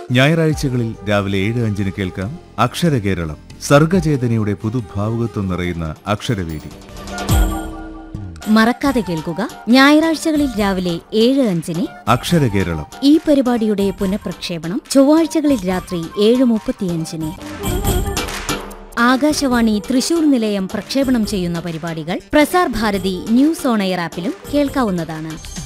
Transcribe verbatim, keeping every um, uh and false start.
ഞായറാഴ്ചകളിൽ രാവിലെ ഏഴ് അഞ്ചിന് കേൾക്കാം അക്ഷരകേരളം, സർഗചേതനയുടെ പുതുഭാവുകത്വം നിറയുന്ന അക്ഷരവേദി. മറക്കാതെ കേൾക്കുക, ഞായറാഴ്ചകളിൽ രാവിലെ ഏഴ് അഞ്ചിന് അക്ഷരകേരളം. ഈ പരിപാടിയുടെ പുനഃപ്രക്ഷേപണം ചൊവ്വാഴ്ചകളിൽ രാത്രി ഏഴ് മുപ്പത്തിയഞ്ചിന്. ആകാശവാണി തൃശൂർ നിലയം പ്രക്ഷേപണം ചെയ്യുന്ന പരിപാടികൾ Prasar Bharati news on air ആപ്പിലും കേൾക്കാവുന്നതാണ്.